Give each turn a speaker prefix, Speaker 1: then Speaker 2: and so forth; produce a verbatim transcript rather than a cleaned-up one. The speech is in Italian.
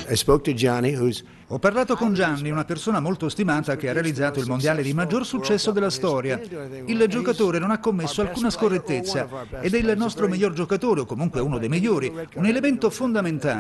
Speaker 1: I spoke to Johnny, who's
Speaker 2: Ho parlato con Gianni, una persona molto stimata che ha realizzato il mondiale di maggior successo della storia. Il giocatore non ha commesso alcuna scorrettezza ed è il nostro miglior giocatore, o comunque uno dei migliori, un elemento fondamentale.